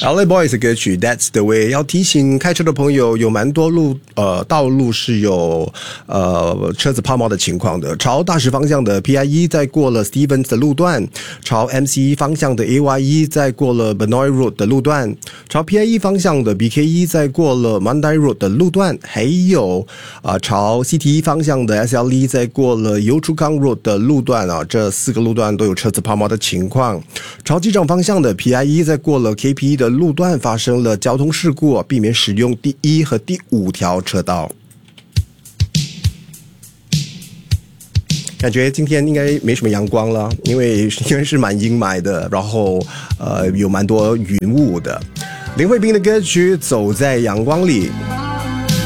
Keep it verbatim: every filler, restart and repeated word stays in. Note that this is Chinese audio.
L A Boys 的歌曲 That's the Way， 要提醒开车的朋友，有蛮多路呃道路是有呃车子抛锚的情况的。朝大石方向的 P I 一 在过了 Stevens 的路段，朝 M C 一 方向的 A Y 一 在过了 Benoit Road 的路段，朝 P I 一 方向的 B K 一 在过了 Monday Road 的路段，还有啊、呃、朝 C T 一 方向的 S L 一 在过了 Yio Chu Kang Road 的路段啊，这四个路段都有车子抛锚的情况。朝机场方向的 P I 一 在过了 K P 一 的路段发生了交通事故，避免使用第一和第五条车道。感觉今天应该没什么阳光了，因为因为是蛮阴霾的，然后呃有蛮多云雾的。林慧萍的歌曲《走在阳光里》。